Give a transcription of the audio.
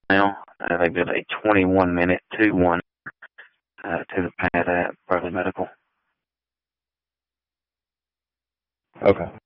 now. They did a 21-minute 2-1 to the pad at Bradley Medical. Okay.